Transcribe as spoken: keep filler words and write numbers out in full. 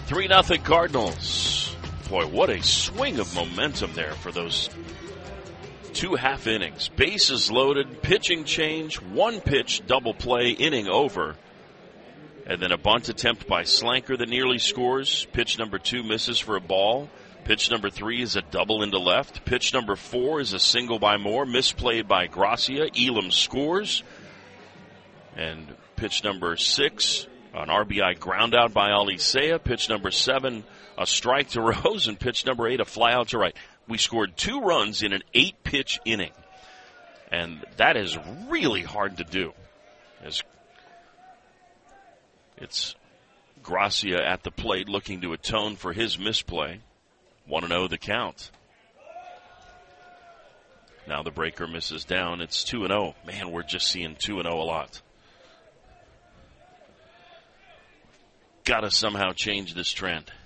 three nothing Cardinals. Boy, what a swing of momentum there for those two half innings. Bases loaded, pitching change, one pitch, double play, inning over. And then a bunt attempt by Slanker that nearly scores. Pitch number two misses for a ball. Pitch number three is a double into left. Pitch number four is a single by Moore, misplayed by Gracia. Elam scores. And pitch number six, an R B I ground out by Alicea. Pitch number seven, a strike to Rose. And pitch number eight, a fly out to right. We scored two runs in an eight-pitch inning. And that is really hard to do. As it's Gracia at the plate looking to atone for his misplay. one and oh the count. Now the breaker misses down. It's two and oh. Man, we're just seeing two and oh a lot. Got to somehow change this trend.